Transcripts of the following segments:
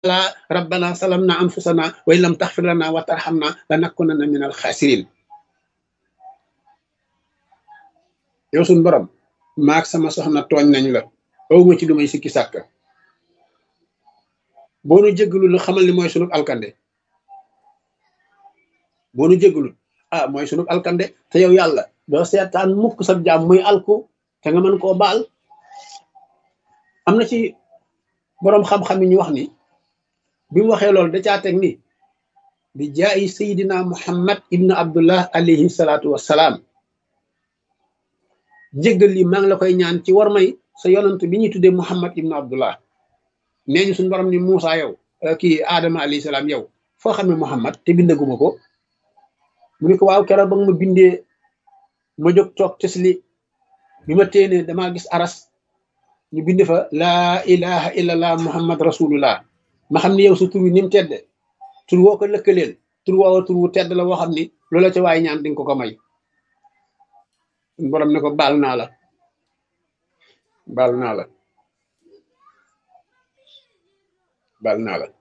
rabbana salamna anfusana wa in lam taxfir lana wa tarhamna lanakunanna min al xaasirin. yow suñ borom maak sama soxna tooñ nañ la awma ci lu may sikki sàkk boo nu jéggalu lu xamal ni mooy sunu alkande boo nu jéggalu mooy sunu alkande te yow yàlla doo seetaan mukk sa jaam muy alku te nga mën koo baal. am na ci boroom xam-xam yi ñu wax ni bi mu waxee loolu da caa teg ni bi jaayi sayidina muhammad ibnu abdullah alayhi salaatu wassalaam jéggal li maa ngi la koy ñaan ci war may sa yonant bi ñuy tuddee muhammad ibnu abdullah. nee ñu suñu borom ni Muusa yow kii Adama alayhi salaam yow foo xamee muhammad te bindaguma ko mu ni ko waaw keroog ba nga ma bindee ma jóg toog tesli bi ma téenee damaa gis aras ñu bind fa laa ilaha illallah muhammad rasulullah ma xam ni yow sa tur wi ni mu tedde tur woo ko lëkkaleel tur woowa tur wu tedd la woo xam ni loola ca waay ñaan dinga ko may. suñu borom ne ko baal naa la baal naa la baal naa la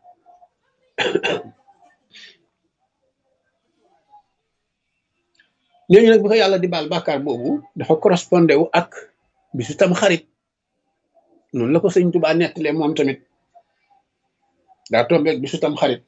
ñooñu nag bi ko yàlla di baal bàkkaar boobu dafa correspondé wu ak bisu tam xarit noonu la ko sëñ Tuubaa nettalee moom tamit daa tombeeg bisu tam xarit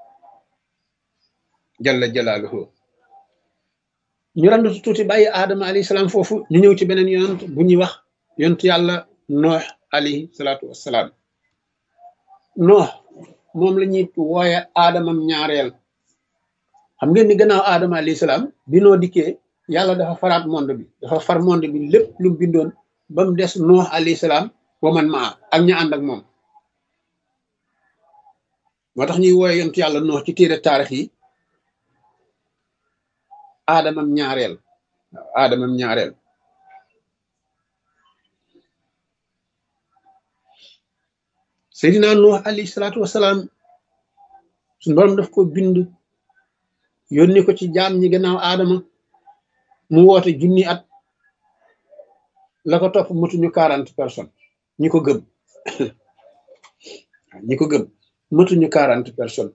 jalla jalaaluhu. ñu randu tuuti bàyyi aadama alayhi salaam foofu ñu ñëw ci beneen yonant bu ñuy wax yonent yàlla noox alayhi salaatu wassalaam. noox moom la ñuy wooye aadamam ñaareel. xam ngeen ni gannaaw aadama alayhi salaam bi noo dikkee yàlla dafa faraat monde bi dafa far monde bi lépp lu mu bindoon ba mu des noox alayhi salaam wa man maa ak ña ànd ak moom. moo tax ñuy wooye yonent yàlla noox ci téere taarix yi aadamam ñaareel waaw aadamam ñaareel. seydina nuux alayhi salaatu wasalaam suñu borom daf ko bind yónni ko ci jaam ñi gannaaw aadama mu woote junni at la ko topp matuñu 40 personnes ñi ko gëm ñi ko gëm matuñu 40 personnes.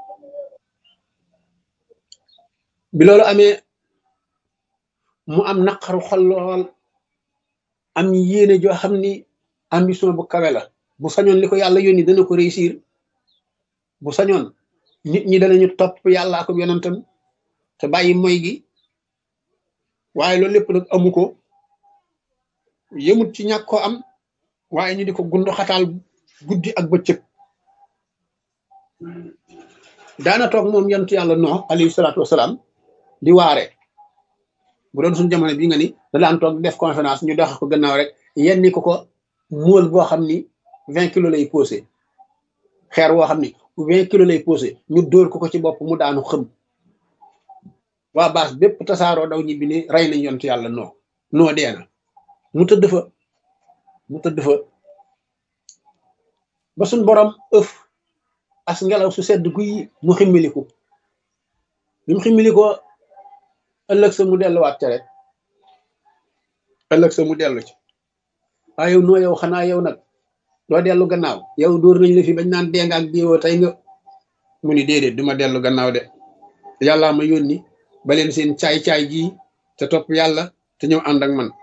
bi loolu amee mu am naqaru xol lool am yéene joo xam ni ambition bu kawe la bu sañoon li ko yàlla yónni dana ko réussir bu sañoon nit ñi danañu topp yàlla ak yonentam te bàyyi moy gi waaye loolu lépp nag amu ko yëmut ci ñàkk koo am waaye ñu di ko gundu xataal guddi ak bëccëg. daana toog moom yonent yàlla Nuux alayhi salaatu wasalaam di waare bu doon suñu jamono bi nga ni da daan toog def conférence ñu dox ko gannaaw rek yenni ko móol boo xam ni 20 kilos lay posé xeer woo xam ni 20 kilos lay posé ñu dóor ko ci bopp mu daanu xëm waa baas bépp tasaaroo daw ñibbi ni rey nañ yonent yàlla noo dee na mu tëdd fa ba suñ borom ëf as ngelaw su sedd guy mu ximmiliku bi mu ximmilikoo ëllëg sa mu delluwaat ca rek ëllëg sa mu dellu ci waaye yow yow xanaa yow nag doo dellu gannaaw yow dóor nañ la fi bañ naan dee nga ak diwoo tey nga mu ni déedéet duma dellu gannaaw de yàllaa ma yónni ba leen seen caay-caay ji te topp yàlla te ñëw ànd ak man.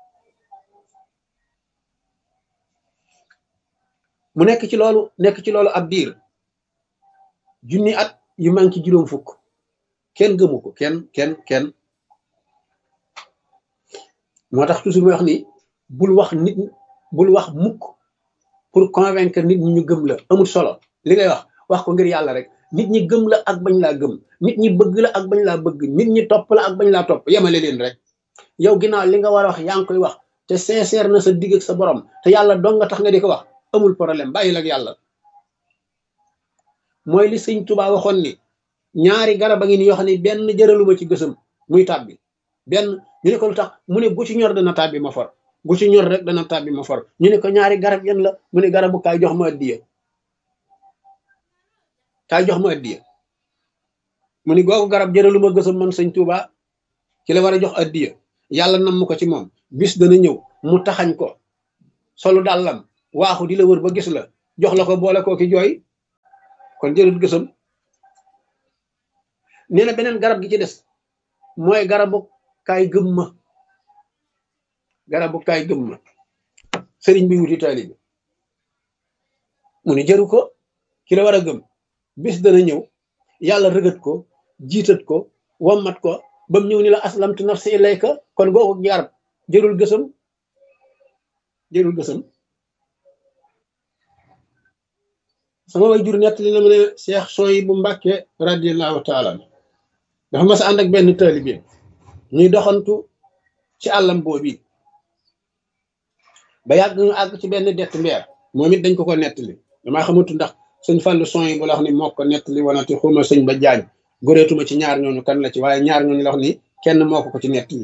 mu nekk ci loolu ab diir junni at yu manqué juróom fukk kenn gëmu ko kenn moo tax toujours muy wax ni bul wax mukk pour convaincre nit ñi ñu gëm la amul solo li ngay wax ko ngir yàlla rek nit ñi gëm la ak bañ laa gëm nit ñi bëgg la ak bañ laa bëgg nit ñi topp la ak bañ laa topp yemale leen rek yow ginnaaw li nga war a wax yaa ngi koy wax te sincère na sa digg ak sa borom te yàlla dong nga tax nga di ko wax amul problème bàyyil ak yàlla. mooy li sëñ Tuubaa waxoon ni ñaari garab a ngi ni yoo xam ne benn jëraluma ci gësam muy tàbbi benn ñu ne ko lu tax mu ne bu ci ñor dana tàbbi ma for bu ci ñor rek dana tàbbi ma for ñu ne ko ñaari garab yan la mu ne garabu kaay jox ma addiya mu ni googu garab jëraluma gësam man sëñ Tuubaa ci la war a jox addiya yàlla nam ko ci moom bis dana ñëw mu taxañ ko solu dàllam waaxu di la wër ba gis la jox la ko boole koo ki jooy kon jërul gësam. nee na beneen garab gi ci des mooy garabu kaay gëm ma, garabu kaay gëm ma sëriñ bi wuti taalibe mu ni jëru ko, ki la war a gëm bis dana ñëw yàlla rëgët ko jiitat ko wammat ko ba mu ñëw ni la aslamtu nafsi ilayka, kon googu garab jërul gësam, jërul gësam. sama way jur nettali na ma ne Cheikh Souhaïbou Mbacké radiyallahu taala dafa mas a ànd ak benn taalibe ñuy doxantu ci àllam boobu ba yàgg ñu àgg ci benn dett mbeer, moom it dañ ko nettali, damaa xamatu ndax sëñ Fallou Souhaïbou la wax ni moo ko nettali wanati xuma sëñ ba jaañ goreetuma ci ñaar ñooñu kan la ci, waaye ñaar ñooñu la wax ni kenn moo ko ci nettali.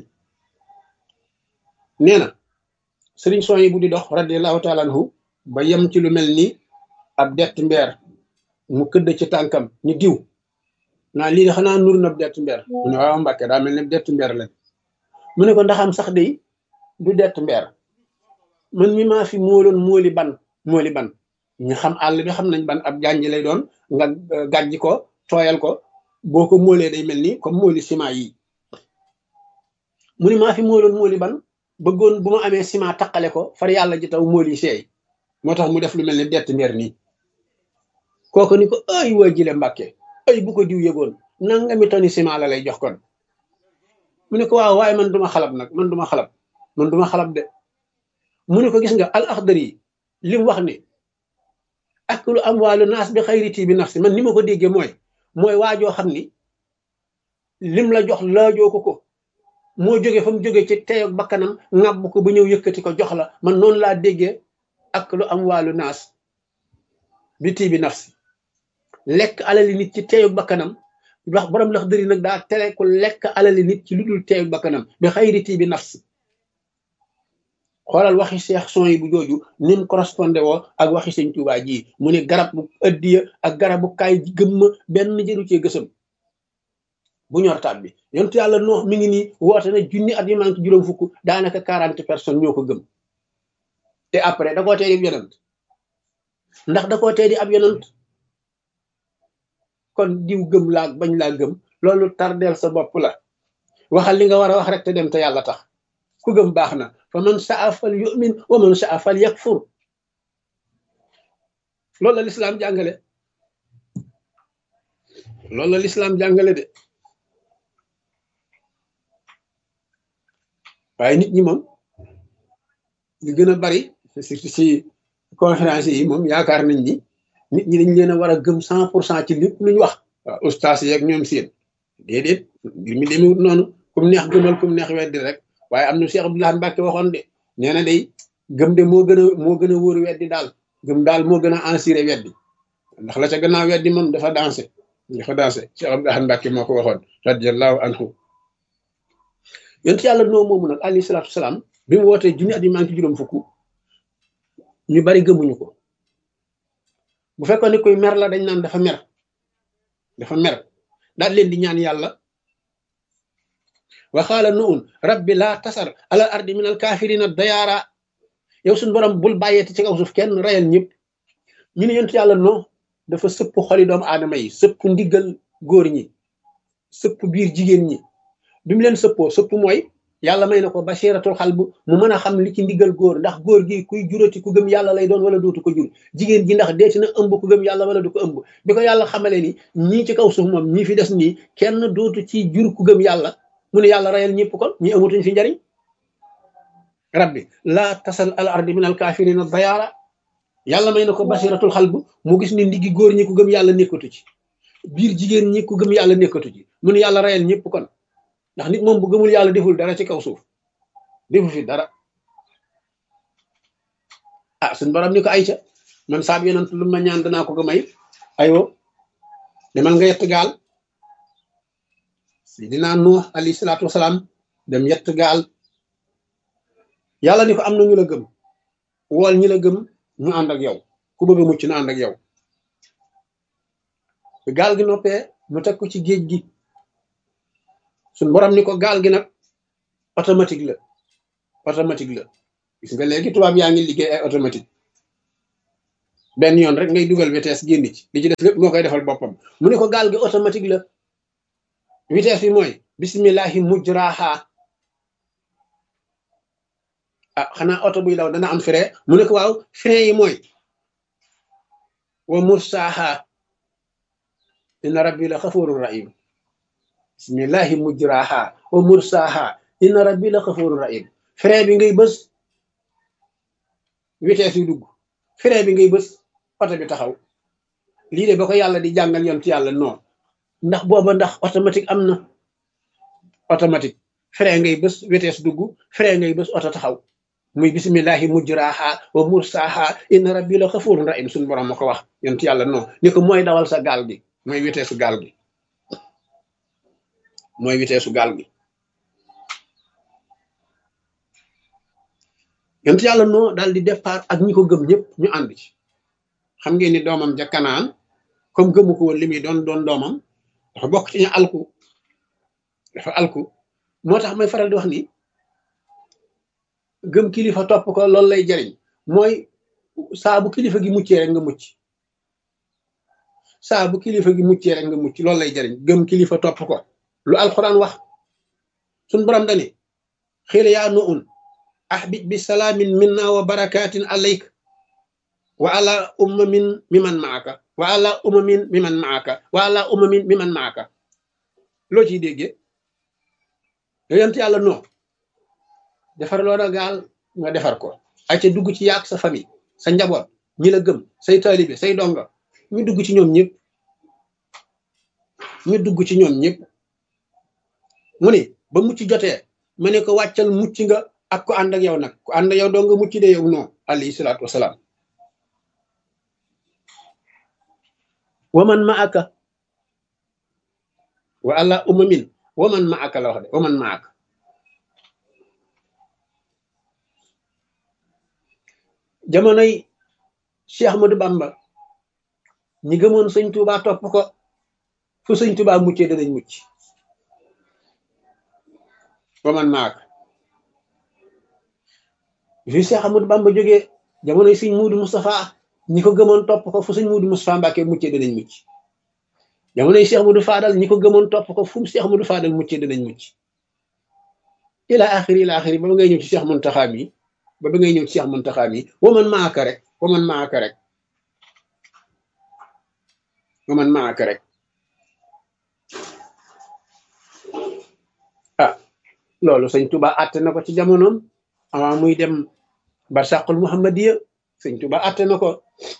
nee na sëriñ Souhaïbou di dox radiyallahu taala anhu ba yem ci lu mel ni ab dett mbeer mu këdd ci tànkam ni diw naa lii de xanaa nur na dett mbeer, mu ne waaw Mbàkke daa mel ni dett mbeer la. mu ne ko ndaxam sax de du dett mbeer, man mi maa fi móoloon móoli ban ñu xam àll bi xam nañ ban ab jànj lay doon, nga gàjj ko tooyal ko boo ko móolee day mel ni comme móoli ciment yi. mu ne maa fi móoloon móoli ban bëggoon bu ma amee ciment taqale ko far yàlla ji taw móoli seey, moo tax mu def lu mel ni dett mbeer nii. kooku ni ko ay waa jile Mbàkke ay bu ko diw yëgoon nangami toni ciment la lay jox kon. mu ne ko waaw waaye man duma xalab nag, man duma xalab de. mu ne ko gis nga al axdar yi li mu wax ni aklu amwaalu naas bi xayriti bi nafsi, man ni ma ko déggee mooy waajoo xam ni lim la jox laajoo ko moo jóge fa mu jóge ci teyoog bakkanam ŋàbb ko ba ñëw yëkkati ko jox la, man noonu laa déggee aklu amwaalu naas bi tii bi nafsi, lekk alali nit ci teyoog bakkanam. wax borom lax dëri nag daa tere ku lekk alali nit ci lu dul teyoog bakkanam bi xayriti bi nafsi. xoolal waxi Cheikh Souhaïbou jooju ni mu correspondé woo ak waxi sëñ Tuubaa ji, mu ne garab bu ëddiya ak garabu kaay gëmma benn jëru cee gësam bu ñor taat bi. yontu yàlla Nuux mi ngi nii woote na junni at yu manqué juróom fukk, daanaka 40 personnes ñoo ko gëm, te après da koo tee di ab yonant, ndax da koo tee di ab yonant. kon diw gëm laa bañ laa gëm loolu tardeel sa bopp la, waxal li nga war a wax rek te dem te yàlla tax. ku gëm baax na, fa man saa fal yu'min wa man saa fal yakfur, loolu la lislaam jàngale, loolu la lislaam jàngale de. waaye nit ñi moom li gën a bari surtout ci conférence yi moom yaakaar nañ ni nit ñi dañ leen a war a gëm 100% ci lépp lu ñu wax. waaw ustaas yeeg ñoom seen déedéet mbir mi demewut noonu, kum neex gëmal kum neex weddi rek. waaye am na Cheikh Abdoulaye Mbacke waxoon de, nee na day gëm de moo gën a wóor weddi daal, gëm daal moo gën a assuré weddi, ndax la ca gannaaw weddi moom dafa dansé Cheikh Abdoulaye Mbacke moo ko waxoon radiyallahu anhu. yonent yàlla noo moomu nag alayhi salaatu salaam bi mu wootee junni at yi manqué juróom fukk ñu bari gëmuñu ko. bu fekkoon ne koy mer la dañ naan dafa mer daal leen di ñaan yàlla waxaala nuun rabbi laa tasar alal ardi min al kaafirina dayaara, yow suñu borom bul bàyyeeti ci kaw suuf kenn rayal ñëpp. ñu ne yonent yàlla non dafa sëpp xoli doomu aadama yi, sëpp ndiggal góor ñi, sëpp biir jigéen ñi. bi mu leen sëpp mooy yàlla may na ko basiratul xalb, mu mën a xam li ci ndiggal góor, ndax góor gi kuy jurati ku gëm yàlla lay doon wala dootu ko jur, jigéen ji ndax deeti na ëmb ku gëm yàlla wala du ko ëmb. bi ko yàlla xamale ni ñii ci kaw suuf moom ñii fi des nii kenn dootu ci jur ku gëm yàlla, mu ne yàlla rayal ñëpp kon ñi amatuñ fi njariñ. rabbi laa tasal al ardi min al kaafirina dayaara, yàlla may na ko basiratul xalb, mu gis ni ndiggi góor ñi ku gëm yàlla nekkatu ci, biir jigéen ñi ku gëm yàlla nekkatu ci, mu ne yàlla rayal ñëpp kon. ndax nit moom bu gëmul yàlla deful dara ci kaw suuf, defu fi dara. suñ borom ni ko ayca man saab yonent lu ma ñaan danaa ko ko may, aywa demal nga yett gaal. Sidina Nuux alayhi salaatu wasalaam dem yett gaal, yàlla ni ko am na ñu la gëm, wool ñi la gëm ñu ànd ak yow, ku bëgg a mucc na ànd ak yow. gaal gi noppee mu teg ko ci géej gi, suñ borom ni ko gaal gi nag automatique la gis nga léegi tubaab yaa ngi liggéey ay automatique. benn yoon rek ngay dugal vitesse génn ci li ci def lépp moo koy defal boppam mu ne ko gaal gi automatique la vitesse bi mooy bismillahi mujraha ah xanaa oto buy daw dana am frein mu ne ko waaw frein yi mooy wa mursaha inna rabbi la xafurur rahim bismillahi mujraha wa mursaha inna rabbi la xafurur rahim frein bi ngay bës vitesse yu dugg frein bi ngay bës oto bi taxaw lii de ba ko yàlla di jàngal yoon ci yàlla non ndax booba ndax automatique am na automatique frein ngay bës vitesse dugg frein ngay bës oto taxaw muy bismillahi mujraha wa mursaha inna rabbi la xafurun rahim suñu borom ma ko wax yoon ci yàlla non ni ko mooy dawal sa gaal gi mooy vitesse gaal gi mooy vitesse gaal gi yoon ci yàlla non daal di départ ak ñi ko gëm ñëpp ñu ànd ci xam ngeen ni doomam ja Kanaan comme gëmu ko woon li muy doon doomam dafa bokk ci ñu alku dafa alku moo tax may faral di wax ni gëm kilifa topp ko loolu lay jariñ mooy saa bu kilifa gi muccee rek nga mucc saa bu kilifa gi muccee rek nga mucc loolu lay jariñ gëm kilifa topp ko lu alquran wax suñ borom dani xiila yaa nu un ahbib bi salaamin minna wa barakatin alayk wa ala ummamin miman maaka wa ala ummamin miman maaka wa ala ummamin miman maaka loo ciy déggee yonent yàlla noo defar loola gaal nga defar ko ay ca dugg ci yaak sa famille sa njaboot ñi la gëm say taalibe say donga ñu dugg ci ñoom ñëpp ñu dugg ci ñoom ñëpp mu ne ba mucc jotee ma ne ko wàccal mucc nga ak ko ànd ak yow nag ku ànd ak yow doo nga mucc de yow non alayhi salaatu wasalaam waman ma aka wa ala umamin waman ma aka la wax de waman ma aka jamonoy Cheikh Ahmadou Bamba ñi gëmoon sëñ Touba topp ko fu sëñ Touba muccee danañ mucc waman ma aka fi Cheikh Ahmadou Bamba jógee jamonoy sëñ Muudu Moustapha ñi ko gëmoon topp ko fu sëñ Muudu Moustapha Mbàkke muccee danañ mucc jamonoy Cheikh Ahmadou Fadal ñi ko gëmoon topp ko fu Cheikh Ahmadou Fadal muccee danañ mucc ila axiri ba ba ngay ñëw ci Cheikh Muntaxa mi ba ba ngay ñëw ci Cheikh Muntaxa mi waman maaka rek waman maaka rek waman maaka rek ah loolu sëñ Tuba àtte na ko ci jamonoom avant muy dem barsàqul muhammadiya sëñ Tuba àtte na ko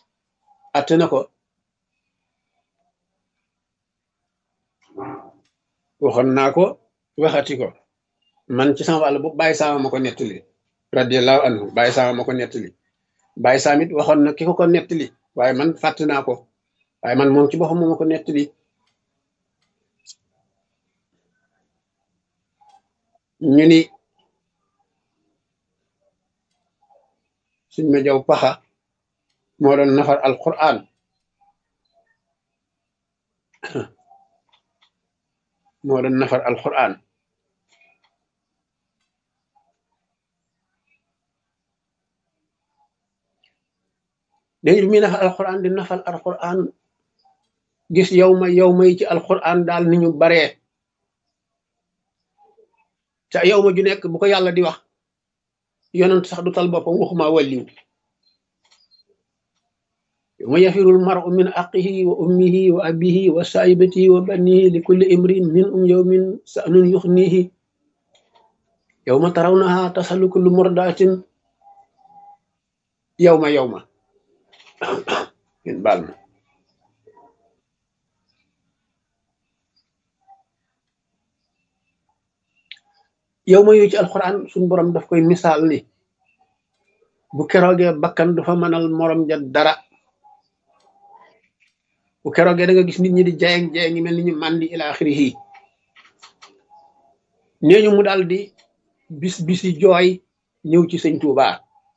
waxoon naa ko waxati ko man ci sama wàll bu bàyyi saama ma ko nettali radiyallahu anhu bàyyi saama ma ko nettali bàyyi saamit waxoon na ki ko nettali waaye man fàtt naa ko waaye man moom ci boppam moo ma ko nettali ñu ni suñ ma jaw paxa moo doon nafar alquran moo doon nafar alquran léegi mi nafar alquran di nafar alquran gis yow ma yi ci alquran daal ni ñu baree te yow ma ju nekk bu ko yàlla di wax yonent sax du tal boppam waxuma wàlliw ma yafirul mar'u min aqihi wa ummihi wa abihi wa saibatihi wa banihi li kulli imrin min yawmin sa'nun yuxnihi yawma tarawnaha tasalu kullu murdatin yawma ngeen baal ma yawma yu ci alquran suñu borom daf koy misaal ni bu keroogee bakkan du fa mënal morom ja dara bu keroogee da nga gis nit ñi di jayeng mel ni ñu màndi ila axirihi nee ñu mu daal di bisi jooy ñëw ci sëñ Tuuba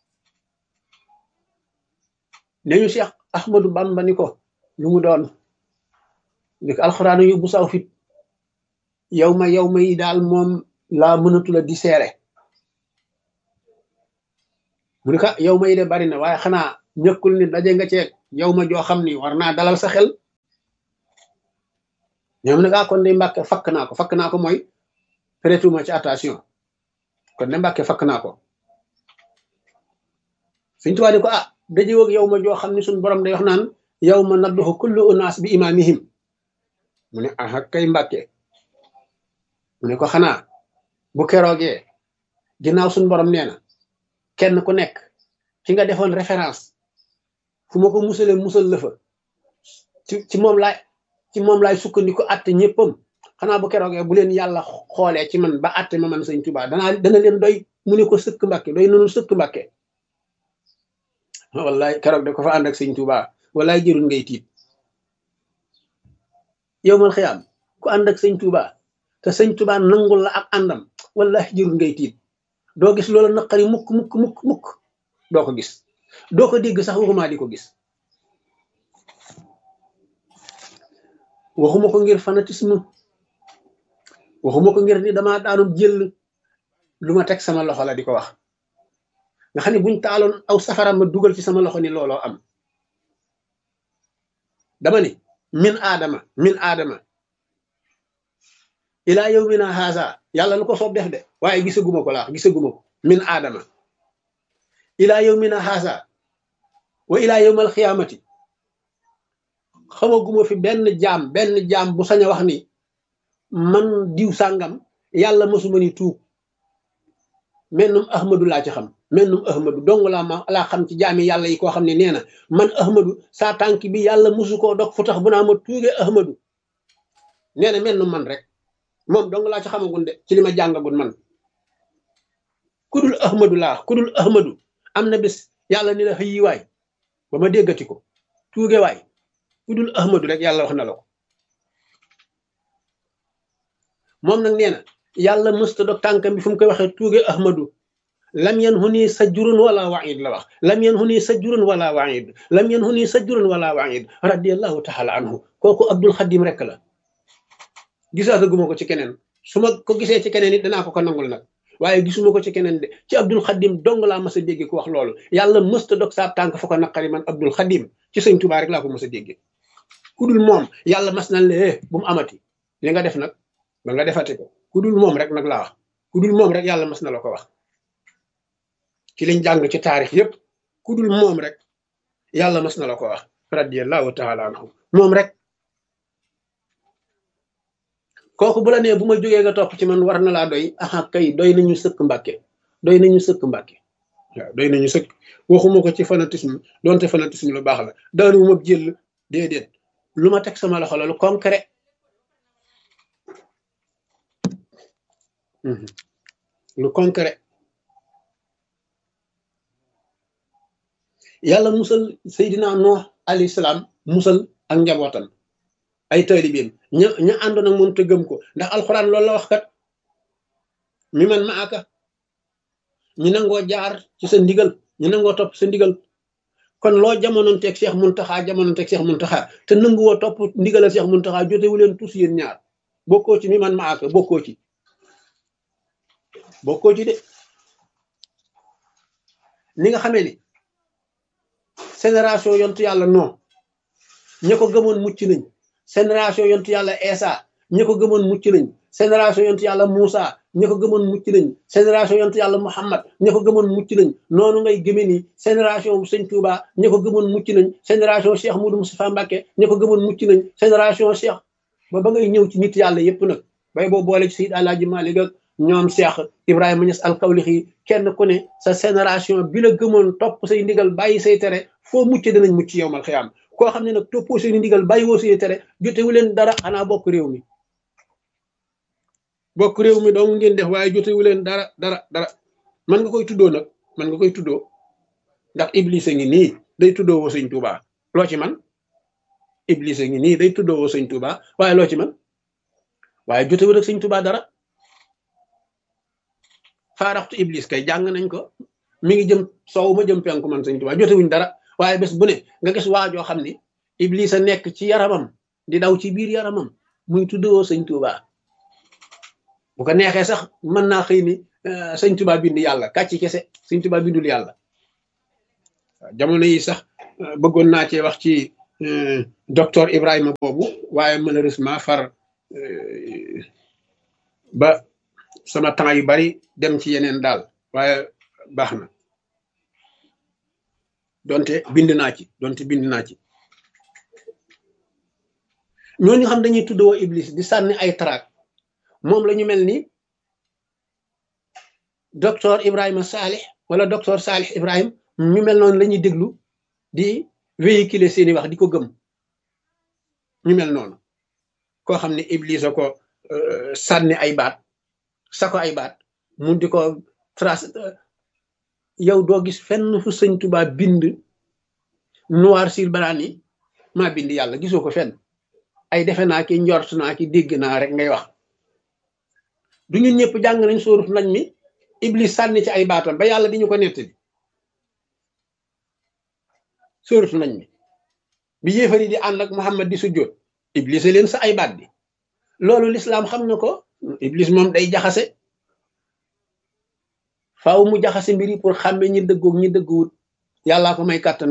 nee ñu Cheikh Ahmadou Bamba ni ko lu mu doon ni ko alxuraan yu bu saw fit yow ma yi daal moom laa mënatula di seere mu ni ko yow ma yi de bari na waaye xanaa ñëkkul ni daje nga ceeg yow ma joo xam ni war naa dalal sa xel ñoom nag kon de Mbàkke fakk naa ko mooy prêtuma ci attention kon de Mbàkke fakk naa ko Sëñ Tuubaa di ko daje ak yow ma joo xam ni suñu borom day wax naan yow ma nadduxu kullu unaas bi imaamihim mu ne kay Mbàkke mu ne ko xanaa bu keroogee ginnaaw suñu borom nee na kenn ku nekk ki nga defoon référence fu ma ko musal la fa ci moom laay sukkandiku atte ñëppam xanaa bu keroogee bu leen yàlla xoolee ci man ba atte ma man Sëñ Tuubaa dana leen doy mu ne ko sëkk Mbàkke doy nanu sëkk Mbàkke wallaay keroog de ko fa ànd ak Sëñ Tuubaa wallaay jërul ngay tiit yow mal xiyaam ku ànd ak Sëñ Tuubaa te Sëñ Tuubaa nangul la ak àndam wallaay jërul ngay tiit doo gis loola naqari mukk doo ko gis doo ko dégg sax waxuma di ko gis waxuma ko ngir fanatisme waxuma ko ngir ni dama daanum jël lu ma teg sama loxo la di ko wax nga xam ne buñ taaloon aw safara ma dugal ci sama loxo ni looloo am dama ni min aadama ilaa yawmina haza yàlla lu ko soob def de waaye gisaguma ko laax gisaguma ko min aadama ilaa yawmina haza wa ilaa yawmal xiyaamati xamaguma fi benn jaam bu sañ a wax ni man diw sàngam yàlla mësuma ni tuub mennum ahmadu laa ci xam mennum ahmadu dong laa xam ci jaami yàlla yi koo xam ne nee na man ahmadu saa tànk bi yàlla mësu koo dog fu tax bu naa ma tuugee ahmadu nee na mennum man rek moom dong laa ci xamagun de ci li ma jàngagun man kudul ahmadu am na bés yàlla ni la xëyi waay ba ma déggati ko tuuge waay kudul ahmadu rek yàlla wax na la ko moom nag nee na yàlla mësta dog tànkam bi fu mu koy waxee tuuge ahmadu lam yan huni sajurun wala waid la wax lam yan huni sajurun wala waid lam yan huni sajurun wala waid radiallahu taala anhu kooku abdul xadim rek la gisaataguma ko ci keneen su ma ko gisee ci keneen it danaa ko nangul nag waaye gisuma ko ci keneen de ci abdul xadim dong laa mas a dégg ku wax loolu yàlla mësta dog saa tànk fa ko naqari man abdul xadim ci Sëñ Tuubaa rek laa ko mas a dégg ku dul moom yàlla mas na le bu mu amati li nga def nag ba nga defati ko ku dul moom rek nag laa wax ku dul moom rek yàlla mas na la ko wax ci liñ jàng ci taarix yépp ku dul moom rek yàlla mas na la ko wax radiyallahu taala anhu moom rek kooku bu la nee bu ma jógee nga topp ci man war na laa doy kay doy nañu sëkk Mbàkke doy nañu sëkk Mbàkke waaw doy nañu sëkk waxuma ko ci fanatisme doonte fanatisme lu baax la daanu ma jël déedéet lu ma teg sama loxo la lu concret lu concret yàlla musal Seydina Nuux alayhi salaam musal ak njabootam ay taalibeem ña àndoon ak moom te gëm ko ndax alxuraan loolu la wax kat mi man ma aka ñu nangoo jaar ci sa ndigal ñu nangoo topp sa ndigal kon loo jamononteeg Cheikh Muntaxa te nanguwoo topp ndigalal Cheikh Muntaxa jotewu leen tous yéen ñaar bokkoo ci mi man ma aka bokkoo ci de ni nga xamee ni génération yontu yàlla non ña ko gëmoon mucc nañ génération yontu yàlla Eesa ña ko gëmoon mucc nañ génération yontu yàlla Muusa ña ko gëmoon mucc nañ génération yontu yàlla Muhammad ña ko gëmoon mucc nañ noonu ngay gëme ni génération Sëñ Tuuba ña ko gëmoon mucc nañ génération Cheikh Moudou Moustapha Mbacké ña ko gëmoon mucc nañ génération Cheikh ba ngay ñëw ci nit yàlla yépp nag bay boo boole ci Seydi Alaaji Maalik ak ñoom Cheikh Ibrahima Niass al-Kawlaxi kenn ku ne sa génération bi la gëmoon topp say ndigal bàyyi say tere foo mucc dinañ mucc yowmal xiyaam koo xam ne nag toppoo say ndigal bàyyi woo say tere jotewu leen dara xanaa bokk réew mi dong ngeen def waaye jotewu leen dara man nga koy tuddoo nag man nga koy tuddoo ndax Iblis a ngi nii day tuddoo woo Sëñ Tuubaa loo ci man Iblis a ngi nii day tuddoo woo Sëñ Tuubaa waaye loo ci man waaye jotewu ak Sëñ Tuubaa dara faaraxtu Iblis kay jàng nañ ko mi ngi jëm soow ma jëm penku man Sëñ Tuubaa jotewuñ dara waaye bés bu ne nga gis waajoo xam ni Iblis a nekk ci yaramam di daw ci biir yaramam muy tuddoo Sëñ Tuubaa bu ko neexee sax mën naa xëy ni Sëñ Tuubaa bind yàlla kàcci kese Sëñ Tuubaa bindul yàlla jamono yi sax bëggoon naa cee wax ci docteur Ibrahima boobu waaye malheureusement far ba sama temps yu bari dem ci yeneen daal waaye baax na donte bind naa ci ñooñu xam dañuy tuddoo iblis di sànni ay traak moom la ñu mel ni docteur Ibrahima Salih wala docteur Salih Ibrahim ñu mel noonu la ñuy déglu di véhiculer seeni wax di ko gëm ñu mel noonu koo xam ne iblis a ko sànni ay baat sa ko ay baat mu di ko trace yow doo gis fenn fu sëñ Tuubaa bind noir sur blanc ni maa bind yàlla gisoo ko fenn ay defe naa ki njort naa ki dégg naa rek ngay wax du ñun ñëpp jàng nañ sóorut nañ mi iblis sànni ci ay baatam ba yàlla di ñu ko nettali sóorut nañ mi bi yéefar yi di ànd ak Muhammad di sujjóot iblis a leen sa ay baat bi loolu lislaam xam na ko iblis moom day jaxase faaw mu jaxase mbir yi pour xàmme ñi dëggoog ñi dëgguwut yàllaa ko may kàttan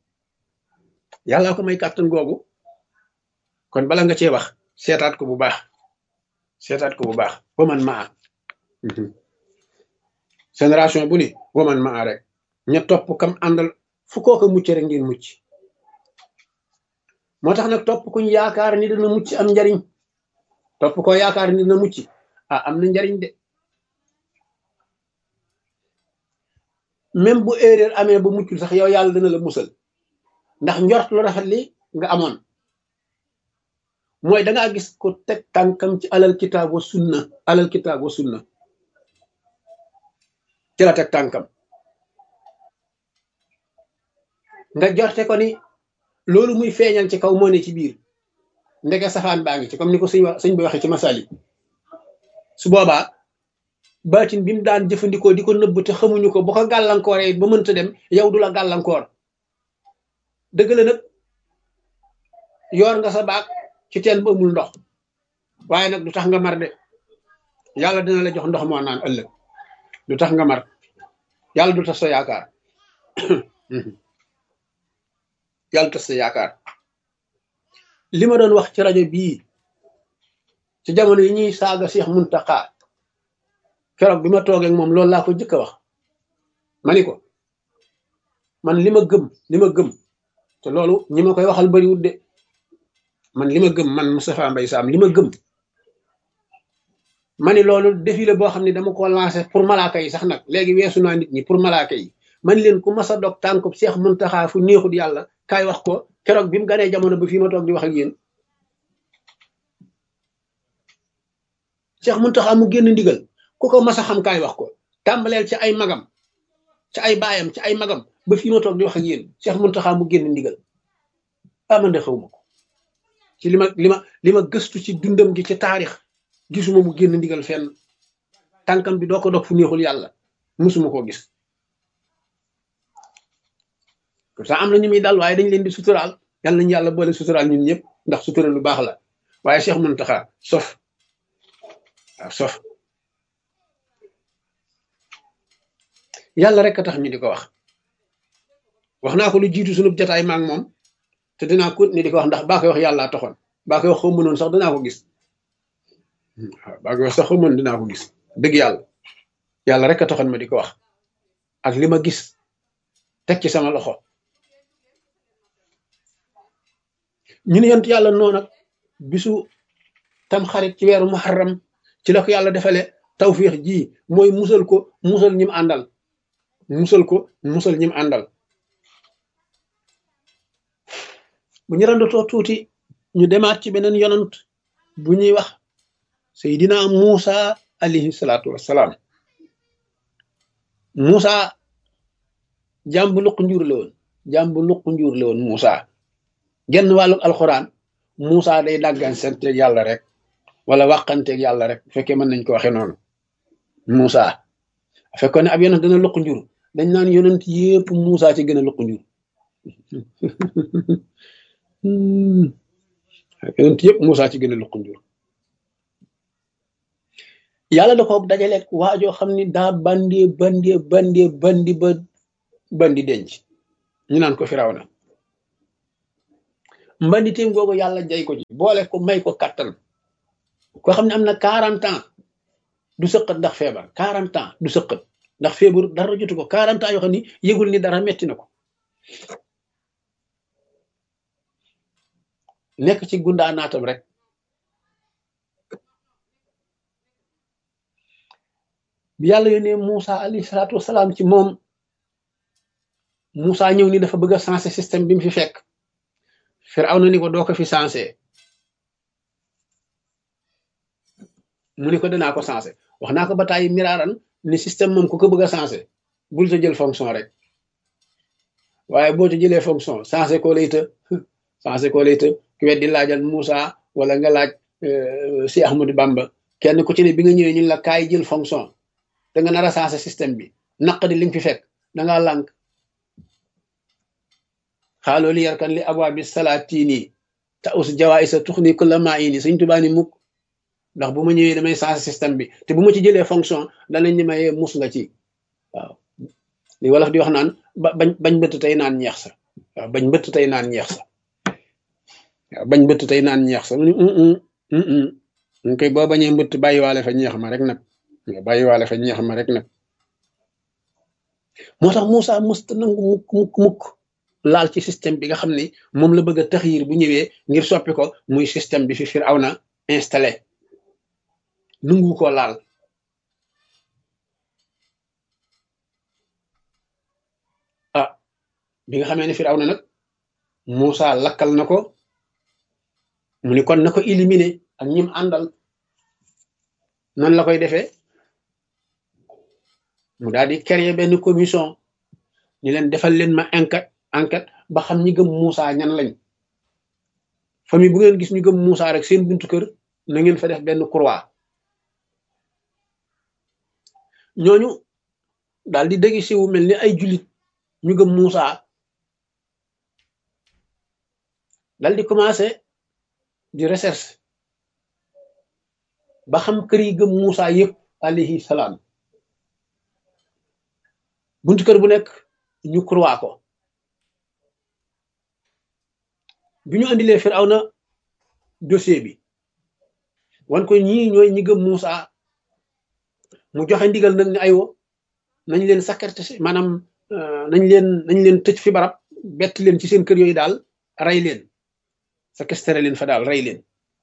googu kon bala nga cee wax seetaat ko bu baax waman maa génération bu ni waman maa rek ña topp kam àndal fu kooka mucc rek ngeen mucc moo tax nag topp kuñ yaakaar ni dana mucc am njariñ topp ko yaakaar ni dana mucc am na njariñ de même bu erreur amee ba muccul sax yow yàlla dana la musal ndax njort lu rafet li nga amoon mooy dangaa gis ko teg tànkam ci alal kitaab wa sunna ci la teg tànkam nga jorte ko ni loolu muy feeñal ci kaw moo ne ci biir ndeke safaan baa ngi ci comme ni ko sëñ bi waxee ci masali su boobaa baatin bi mu daan jëfandikoo di ko nëbb te xamuñu ko bu ko gàllankooree ba mënta dem yow du la gàllankoor dëgg la nag yoor nga sa baag ci teen ba amul ndox waaye nag du tax nga mar de yàlla dina la jox ndox moo naan ëllëg du tax nga mar yàlla du tax sa yaakaar yàlla tas sa yaakaar li ma doon wax ci rajo bii ci jamono yi ñuy saaga Cheikh Muntaxa keroog bi ma toogee ak moom loolu laa ko jëkk a wax ma ni ko man li ma gëm te loolu ñi ma koy waxal bariwut de man li ma gëm man Moustapha Mbaye Sam li ma gëm ma ni loolu défi la boo xam ne dama ko lancé pour malaaka yi sax nag léegi weesu naa nit ñi pour malaaka yi man leen ku mas a dog tànkub Cheikh Muntaxa fu neexut yàlla kaay wax ko keroog bi mu ganee jamono ba fii ma toog di wax ak yéen Cheikh Muntaxa mu génn ndigal ku ko mas a xam kaay wax ko tàmbaleel ci ay magam ci ay baayam ci ay magam ba fii ma toog di wax ak yéen Cheikh Muntaxa mu génn ndigal man de xaw ma ko ci li ma gëstu ci dundam gi ci taarix gisuma mu génn ndigal fenn tànkam bi doo ko dog fu neexul yàlla musuma koo gis pourtant am na ñu muy dal waaye dañ leen di suturaal yàlla nañu yàlla boole suturaal ñun ñëpp ndax sutura lu baax la waaye Cheikh Muntaxa sof yàlla rek a tax ñu di ko wax naa ko lu jiitu sunub jataay maak moom te dinaa continuer di ko wax ndax baa koy wax yàllaa taxoon baa koy wax xaw mënoon sax dinaa ko gis waaw baa koy wax sax xaw mënoon dinaa ko gis dëgg yàlla rek a taxoon ma di ko wax ak li ma gis teg ci sama loxo ñu ne yonent yàlla noonu nag bisu tam xarit ci weeru muharram ci la ko yàlla defale tawfiix ji mooy musal ñim àndal musal ñim àndal bu ñu randatoo tuuti ñu demaat ci beneen yonant bu ñuy wax Seydina Muusa alayhi salaatu wassalaam Muusa jàmbu luq njuur la woon Muusa genn wàllu alxuraan Muusa day dàggan santeeg yàlla rek wala waxanteeg yàlla rek bu fekkee mën nañ ko waxee noonu Muusa fekkoon ne ab yonent dana luq njur dañ naan yonent yépp Muusa ci gën a luq njur yonent yëpp Muusa ci gën a luq njur yàlla da ko dajaleeg waajoo xam ni daa bandi ba bandi denc ñu naan ko Firawna mbanditeem googu yàlla jay ko ci boole ko may ko kattan koo xam ne am na 40 ans du sëqat ndax feebar 40 ans du sëqat ndax feebar dara jotu ko 40 ans yoo xam ni yëgul ni dara metti na ko nekk ci gundaa naatam rek bi yàlla yónnee Moussa alayhi salaatu wasalaam ci moom Moussa ñëw ni dafa bëgg a sensé système bi mu fi fekk Firawna ni ko doo ko fi sensé mu ni ko danaa ko sensé wax naa ko ba tàyyi miraaran ni système moom ku ko bëgg a sensé bul ta jël fonction rek waaye boo ta jëlee fonction sensé koo lay të sensé koo lay të ku weddi laajal Moussa wala nga laaj si Ahmadou Bamba kenn ku ci ne bi nga ñëwee ñun la kaay jël fonction da nga nar a sensé système bi naq di li nga fi fekk da ngaa lànk xaaloo li yarkan li abwaabi salaatini ta us jawaïsa tuxni kulla maa ini Sëñ Tuubaa ni mukk ndax bu ma ñëwee damay sensé système bi te bu ma ci jëlee fonction danañ ni mayee mus nga ci waaw li wolof di wax naan bañ bëtt tey naan ñeex sa waaw bañ bëtt tey naan ñeex sa waaw bañ bëtt tey naan ñeex sa mu ni ñu koy boo bañee mbëtt bàyyiwaale fa ñeex ma rek nag bàyyiwaale fa ñeex ma rek nag moo tax Moussa mësta nangu mukk laal ci système bi nga xam ne moom la bëgg a taxyir bu ñëwee ngir soppi ko muy système bi fi Firawna installé nungu ko laal ah bi nga xamee ne Firawna nag Moussa lakkal na ko mu ni kon na ko éliminer ak ñim àndal nan la koy defee mu daal di créer benn commission ñu leen defal leen ma enquête ba xam ñi gëm Moussa ñan lañ famille bu ngeen gis ñu gëm Moussa rek seen buntu kër na ngeen fa def benn croix ñooñu daal di dëgg siwu mel ni ay jullit ñu gëm Moussa daal di commencé di recherche ba xam kër yi gëm Moussa yëpp alayhi salaam buntu kër bu nekk ñu croix ko bi ñu andilee Firawna dossier bi wan ko ñii ñooy ñi gëm Moussa mu joxe ndigal nag ni aywo nañ leen sacrifice maanaam nañ leen tëj fi barab bett leen ci seen kër yooyu daal rey leen séquestré leen fa daal rey leen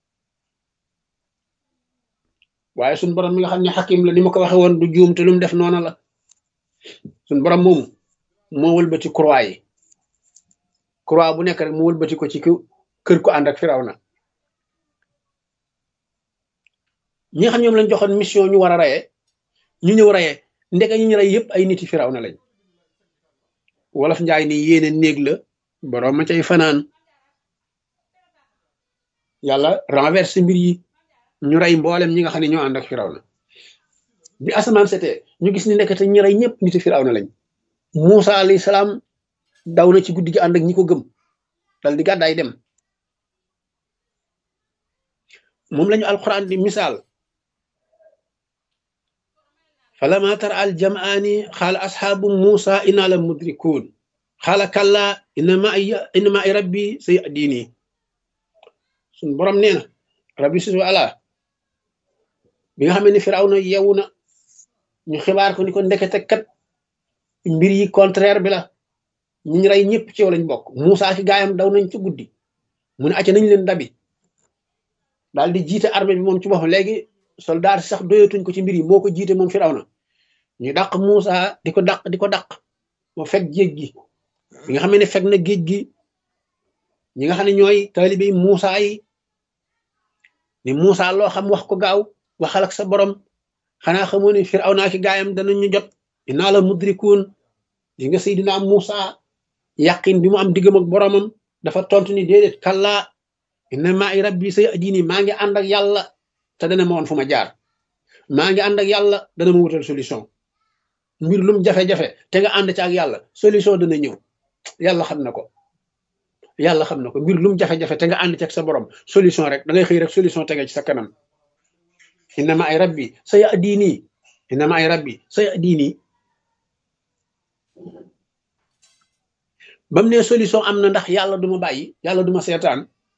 waaye suñ borom mi nga xam ne xakim la ni ma ko waxe woon du juum te lu mu def noona la suñ borom moomu moo wëlbati croix yi croix bu nekk rek mu wëlbati ko ci kër ko ànd ak Firawna ñi nga xam ñoom lañ joxoon mission ñu war a reyee ñu ñëw reyee ndeke ñu rey yëpp ay niti Firawna lañ wolof njaay ni yéene néeg la borom ma cay fanaan yàlla renverse mbir yi ñu rey mboolem ñi nga xam ne ñoo ànd ak Firawna bi asamaan setee ñu gis ni nekkate ñi rey ñëpp niti Firawna lañ Moussa alayhi salaam daw na ci guddi gi ànd ak ñi ko gëm dal di gàddaay dem moom lañu alquran di misaal falama tara al jamaani xaala asxaabu Moussa inna la mudrikuun xaala kalla inna ma ay rabbi sayadini suñ borom nee na rabbi susu ala bi nga xam ne Firawna yeewu na ñu xibaar ko ni ko ndekete kat mbir yi contraire bi la ñu rey ñëpp ci yow lañ bokk Moussa ki gaayam daw nañ ci guddi mu ne acca nañ leen dabi daal di jiite armée bi moom ci boppam léegi soldat sax doyatuñ ko ci mbir yi moo ko jiite moom Firawna ñu dàq Moussa di ko dàq moo fekk géej gi bi nga xam ne fekk na géej gi ñi nga xam ne ñooy taalibe Moussa yi ni Moussa loo xam wax ko gaaw waxal ak sa borom xanaa xamoo ne Firawna ki gaayam danañu jot inna la mudrikuun yi nga Seydina Moussa yàqin bi mu am diggam ak boromam dafa tontu ni déedéet kalla inna ma'i rabbi sayadini maa ngi ànd ak yàlla te dana ma woon fu ma jaar maa ngi ànd ak yàlla dana ma wutal solution mbir lum jafe-jafe te nga ànd ci ak yàlla solution dana ñëw yàlla xam na ko yàlla xam na ko mbir lum jafe-jafe te nga ànd ci ak sa borom solution rek da ngay xëy rek solution tege ci sa kanam inna ma'i rabbi sayadini inna ma'i rabbi sayadini bam ne solution am na ndax yàlla duma bàyyi yàlla duma seetaan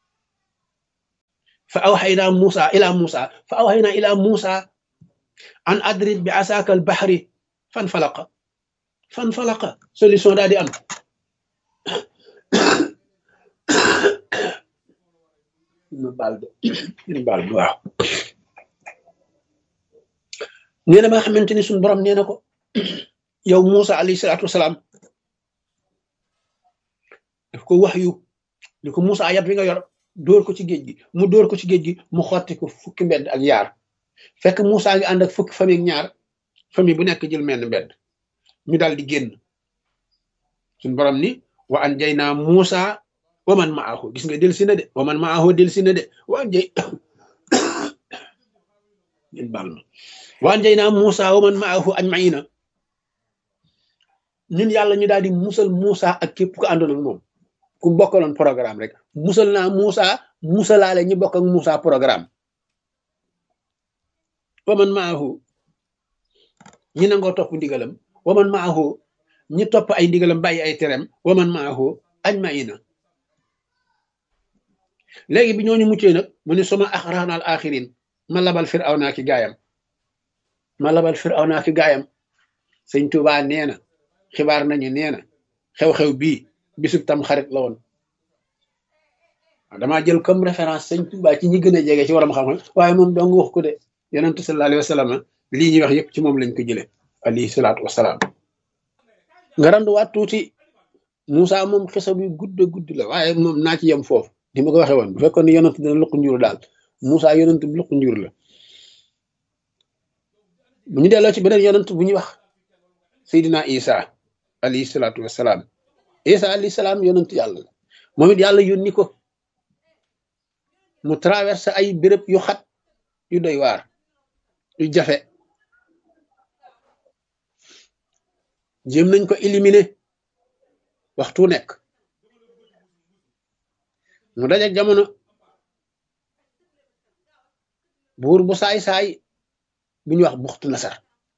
fa awxaynaa ila Muusa an adrib bi asaaka al bahri fan falaqa solution daal di am waaw nee na ba nga xamante ni suñu borom nee na ko yow Muusa alayhi salaatu wasalaam daf ko wax yu ni ko Muusa yat wi nga yor dóor ko ci géej gi mu dóor ko ci géej gi mu xotti ko fukki mbedd ak yaar fekk Muusa ngi ànd ak fukki famille ak ñaar famille bu nekk jël menn mbedd ñu daal di génn suñu borom ni wa anjaynaa Muusa wa man maahu gis nga del si na de wa man maahu del si na de wa anjaynaa Muusa wa man maahu ajmaina ñun yàlla ñu daal di musal Muusa ak képp ku àndoon ak moom ku bokkaloon programme rek musal naa Muusa musalaale ñi bokk ak Muusa programme wa man maahu ñi nangoo topp ndigalam wa man maahu ñi topp ay ndigalam bàyyi ay terem wa man maahu ajmaina léegi bi ñooñu muccee nag mu ne suma axraana al axirin ma labal Firawna ki gaayam sëñ Tuubaa nee na xibaar nañu nee na xew-xew bii bisub tam xarit la woon damaa jël comme référence sëñ Tuubaa ci ñi gën a jege ci waram xam-xam waaye moom dong wax ko de yonent sallallahu alayhi wa sallam lii ñuy wax yëpp ci moom lañ ko jële alayhi salaatu wasalaam nga randuwaat tuuti Moussa moom xisa bi gudd la waaye moom naa ci yem foofu ni ma ko waxee woon bu fekkoon ne yonent dina luq njur daal Moussa yonent bi luq njur la bu ñu delloo ci beneen yonent bu ñuy wax Seydina Isa alayhi salaatu wasalaam Isa alayhi salaam yonent yàlla la moom it yàlla yónni ko mu traversé ay béréb yu xat yu doy waar yu jafe jéem nañ ko éliminer waxtu nekk mu dajak jamono buur bu saay-saay bu ñuy wax buxtu nasar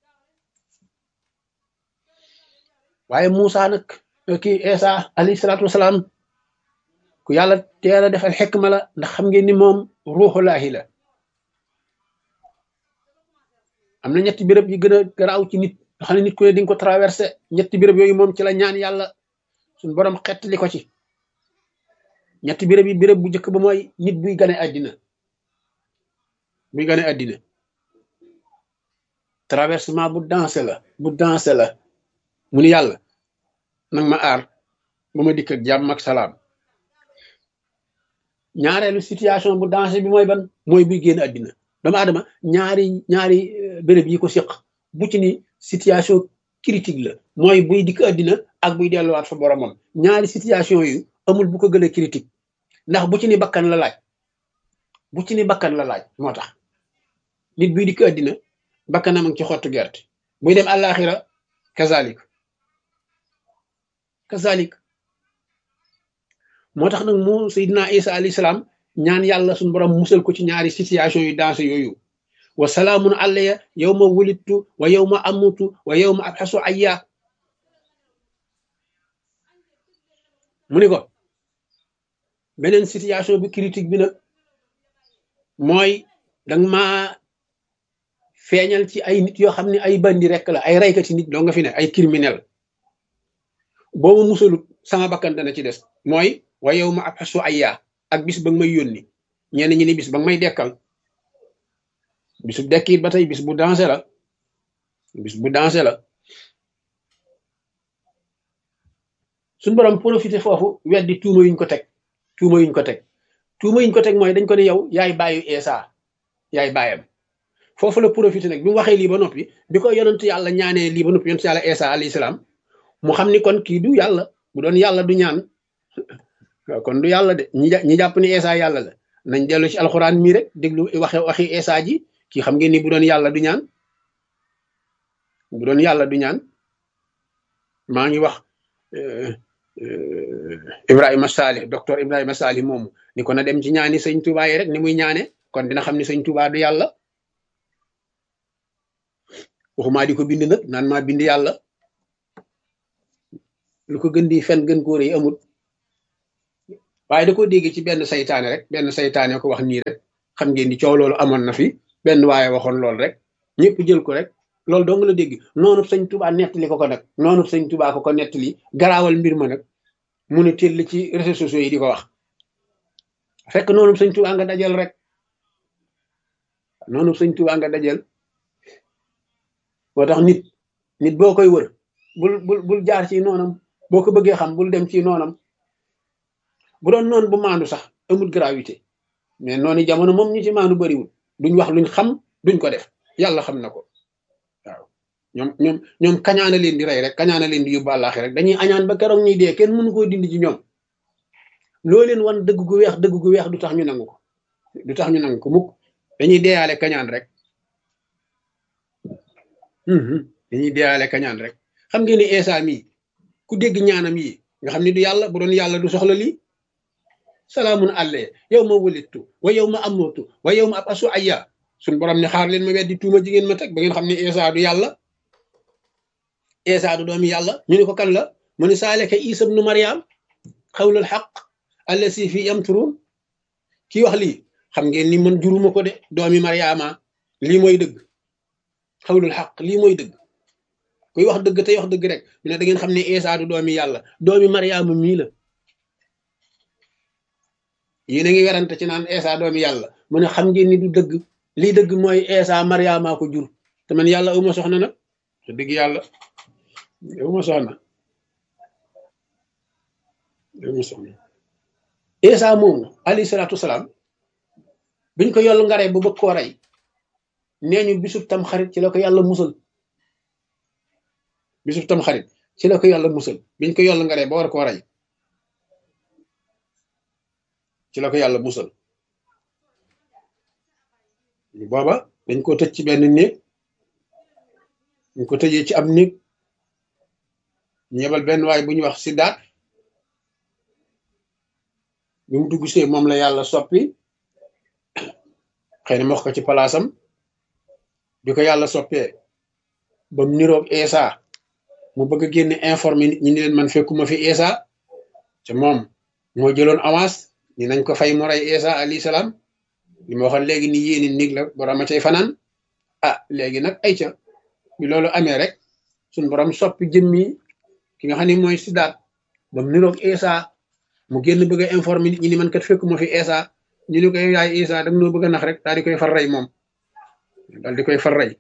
waaye Moussa nag kii Isa alayhi salaatu wasalaam ku yàlla teel a defal xikma la ndax xam ngeen ni moom ruuxulaahi la am na ñetti béréb yi gën a garaaw ci nit nga xam ne nit ku ne di nga ko traversé ñetti béréb yooyu moom ci la ñaan yàlla suñ borom xettali ko ci ñetti béréb yi béréb bu njëkk ba mooy nit buy gane àddina traversement bu dansé la mu ni yàlla nag ma aar ba ma dikk ak jàmm ak salaam ñaareelu situation bu dansé bi mooy ban mooy buy génn àddina doomu aadama ñaari béréb yi ko séq bu ci ni situation critique la mooy buy dikk àddina ak buy delluwaat fa boromam ñaari situation yu amul bu ko gën a critique ndax bu ci ni bakkan la laaj moo tax nit buy dikk àddina bakkanam ci xottu gerte buy dem àllaaxira kazalik moo tax nag mu Seydina Isa alayhi salaam ñaan yàlla suñu borom musal ko ci ñaari situation yu dansé yooyu wa salaamun alayya yawma wulidtu wa yawma amutu wa yawma abxasu ayya mu ni ko beneen situation bi critique bi nag mooy danga ma feeñal ci ay nit yoo xam ne ay bandi rek la ay reykati nit doo nga fi ne ay criminel boo ma musalut sama bakkan dana ci des mooy wa yawma abxasu ayya ak bis ba nga may yónni ñenn ñi ni bis ba nga may dekkal bisu dekkiit ba tey bis bu dansé la suñu borom profité foofu weddi tuuma yuñ ko teg mooy dañ ko ne yow yaay bàyyu Isa yaay bàyyam foofu la profité nag bi mu waxee lii ba noppi bi ko yonent yàlla ñaanee lii ba noppi yonent yàlla Isa alayhi salaam mu xam ni kon kii du yàlla bu doon yàlla du ñaan kon du yàlla de ñi jàpp ni Isa yàlla la nañ dellu ci alxuraan mii rek déglu waxi Isa ji kii xam ngeen ni bu doon yàlla du ñaan maa ngi wax Ibrahima Salih docteur Ibrahima Salih moomu ni ko na dem ci ñaani sëñ Touba yi rek ni muy ñaane kon dina xam ni sëñ Touba du yàlla waxumaa di ko bind nag naan maa bind yàlla lu ko gën di fen gën koo rëy amut waaye da ko dégg ci benn saytaane rek benn saytaane ko wax nii rek xam ngeen ni coow loolu amoon na fi benn waaye waxoon loolu rek ñëpp jël ko rek loolu dong la dégg noonu sëñ Tuubaa nettali ko nag noonu sëñ Tuubaa ko nettali garaawal mbir ma nag mu ne teel ci réseaux sociaux yi di ko wax fekk noonu sëñ Tuubaa nga dajal rek noonu sëñ Tuubaa nga dajal moo tax nit boo koy wër bul jaar ci noonam boo ko bëggee xam bul dem ci noonam bu doon noonu bu maandu sax amul gravité mais noonu jamono moom ñi ci maandu bariwul duñ wax luñ xam duñ ko def yàlla xam na ko waaw ñoom kañaana leen di rey rek kañaana leen di yóbbu àllaaxe rek dañuy añaan ba keroog ñuy dee kenn mënu koo dindi ci ñoom loo leen wan dëgg gu weex du tax ñu nangu ko du tax ñu nangu ko mukk dañuy deeyaale kañaan rek dañuy deeyaale kañaan rek xam ngeen ni Eesa mii ku dégg ñaanam yi nga xam ni du yàlla bu doon yàlla du soxla lii salaamun alayya yawma wulidtu wa yawma amutu wa yawma abasu ayya suñ borom ne xaar leen ma weddi tuuma jigéen ma teg ba ngeen xam ne Eesa du yàlla Eesa du doomi yàlla ñu ne ko kan la mu ne saaleka Isa ibnu Maryam xawlul xaq allasi fi yamturun kii wax lii xam ngeen ni man juruma ko de doomi Maryama lii mooy dëgg xawlul xaq lii mooy dëgg kuy wax dëgg tey wax dëgg rek mu ne da ngeen xam ne Eesa du doomi yàlla doomi Maryama mii la yéen a ngi werante ci naan Eesa doomi yàlla mu ne xam ngeen ni du dëgg lii dëgg mooy Eesa Maryama ko jur te man yàlla awma soxna nag te dëgg yàlla awma soxna Eesa moom alayhi salaatu wasalaam biñ ko yollu ngaree ba bëgg koo rey nee ñu bisub tam xarit ci la ko yàlla musal bisub tam xarit ci la ko yàlla musal biñ ko yollu ngaree ba war koo rey ci la ko yàlla musal booba dañ ko tëj ci benn néeg dañ ko tëjee ci am néeg ñu yebal benn waay bu ñu wax Sidaat bi mu dugg see moom la yàlla soppi xëy na ma wax ko ci palaasam bi ko yàlla soppee ba mu niroog Eesa mu bëgg a génne informé nit ñi ni leen man fekkuma fi Eesa te moom moo jëloon avance ni nañ ko fay mu rey Eesa alayhi salaam li ma waxoon léegi ni yéeni nig la borom a cay fanaan ah léegi nag ay ca bi loolu amee rek suñ borom soppi jëmmi ki nga xam ne mooy Sidaat ba mu niroog Eesa mu génn bëgg a informé nit ñi ni man kat fekkuma fi Eesa ñu ne ko yaay Eesa da nga noo bëgg a nax rek daal di koy far rey moom daal di koy far rey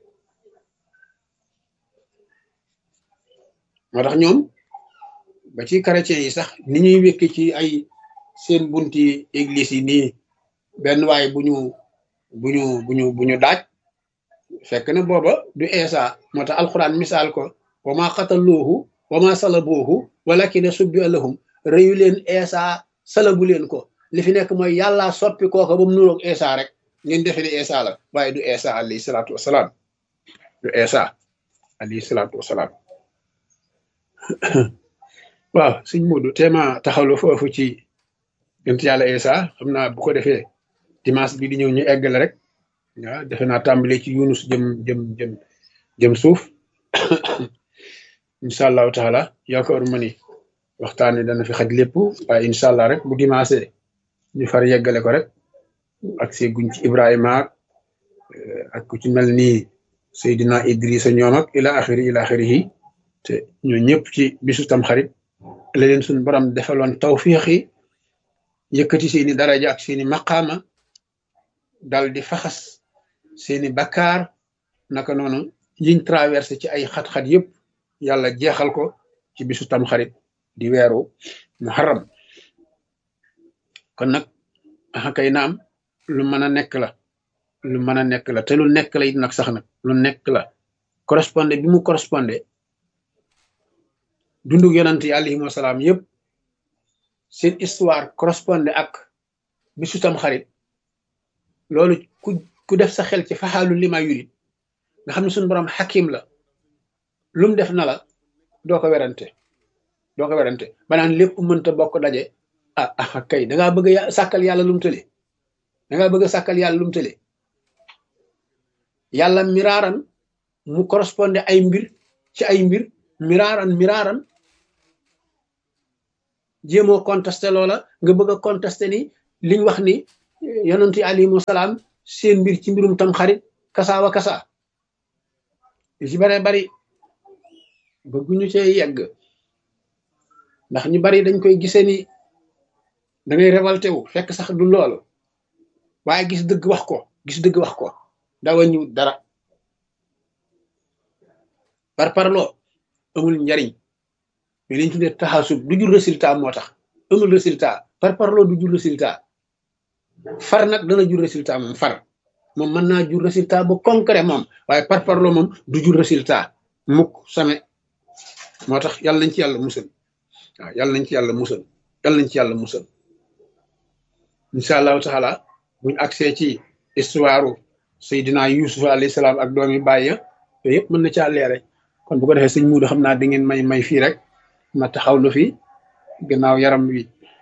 moo tax ñoom ba ci chrétien yi sax ni ñuy wékki ci ay seen bunti église yi nii benn waay bu ñu daaj fekk na booba du Eesa moo tax alxuraan misaal ko wa ma xataluuhu wa ma salabuuhu walakin subbiha lahum rëyu leen Eesa salabu leen ko li fi nekk mooy yàlla soppi kooka ba mu nuroog Eesa rek ngeen defe ne Eesa la waaye du Eesa alayhi salaatu wasalaam du Eesa alayhi salaatu wasalaam waaw sëñ Modou téema taxawlu foofu ci yonent yàlla Eesa xam naa bu ko defee dimanche bi di ñëw ñu eggale rek waaw defe naa tàmbale ci Yunus jëm suuf incha allahu taala yaakaaruma ni waxtaan wi dana fi xaj lépp waaye incha allah rek bu dimanche ñu far yeggale ko rek ak guñ ci Ibrahima ak ku ci mel ni Seydina Idrissa ñoom ak ila axiri yi te ñoo ñëpp ci bisu tam xarit la leen suñu borom defaloon tawfiix yi yëkkati seeni daraja ak seeni maqaama dal di faxas seeni bakkaar naka noonu yiñ traversé ci ay xat-xat yëpp yàlla jeexal ko ci bisu tam xarit di weeru muharram kon nag kay naam lu mën a nekk la te lu nekk la it nag sax nag lu nekk la correspondé bi mu correspondé dundu yonent yi alayhimu wasalaam yëpp seen histoire correspondé ak bisu tam xarit loolu ku def sa xel ci faxaalu lima yurit nga xam ne suñu borom xakim la lu mu def na la doo ko werante ba naan lépp mënta bokk daje kay da ngaa bëgg a sàkkal yàlla lu mu tële yàlla miraaran mu correspondé ay mbir ci ay mbir miraaran jéemoo contesté loola nga bëgg a contesté ni liñ wax ni yonent yi alayhimu salaam seen mbir ci mbirum tam xarit kasaawa kasa yu ci bare bari bëgguñu cee yegg ndax ñu bari dañ koy gisee ni da ngay révolté wu fekk sax du loolu waaye gis dëgg wax ko daa wàññiwut dara par parloo amul njariñ mais liñ tuddee taxasub du jur résultat moo tax amul résultat par parloo du jur résultat far nag dana jur résultat moom far moom mën naa jur résultat bu concret moom waaye par parloo moom du jur résultat mukk same moo tax yàlla nañ ci yàlla musal waaw yàlla nañ ci yàlla musal incha allahu taala buñ accès ci histoire Seydina Yusuf alayhi salaam ak doomi bàyyi yooyu yëpp mën na caa leere kon bu ko defee sëñ Muudu xam naa di ngeen may fii rek ma taxaw lu fi gannaaw yaram wi